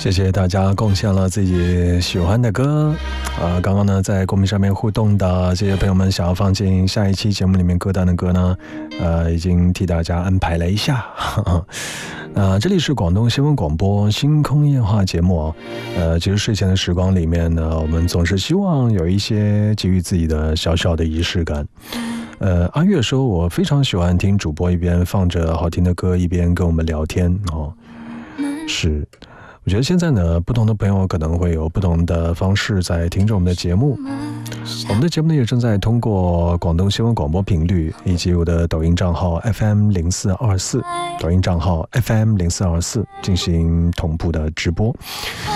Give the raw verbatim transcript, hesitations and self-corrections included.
谢谢大家贡献了自己喜欢的歌啊！刚刚呢，在公屏上面互动的这些朋友们，想要放进下一期节目里面歌单的歌呢，呃，已经替大家安排了一下。啊，这里是广东新闻广播星空夜话节目。呃，其实睡前的时光里面呢，我们总是希望有一些给予自己的小小的仪式感。呃，阿月说，我非常喜欢听主播一边放着好听的歌，一边跟我们聊天哦。是。我觉得现在呢，不同的朋友可能会有不同的方式在听着我们的节目。我们的节目呢也正在通过广东新闻广播频率以及我的抖音账号 F M 零四二四，抖音账号 F M 零四二四进行同步的直播。